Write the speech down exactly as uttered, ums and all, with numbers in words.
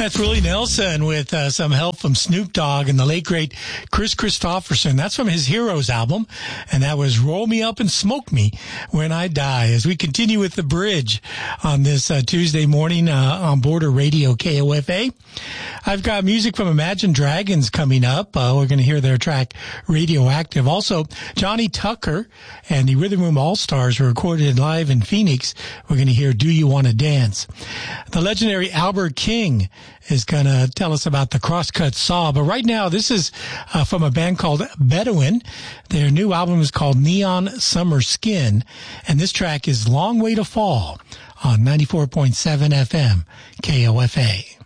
That's Willie Nelson with uh, some help from Snoop Dogg and the late, great Chris Christopherson. That's from his Heroes album, and that was Roll Me Up and Smoke Me When I Die. As we continue with The Bridge on this uh, Tuesday morning uh, on Border Radio K O F A. I've got music from Imagine Dragons coming up. Uh, we're going to hear their track Radioactive. Also, Johnny Tucker and the Rhythm Room All-Stars were recorded live in Phoenix. We're going to hear Do You Want to Dance? The legendary Albert King is going to tell us about the Crosscut Saw. But right now, this is uh, from a band called Bedouin. Their new album is called Neon Summer Skin. And this track is Long Way to Fall on ninety-four point seven F M K O F A.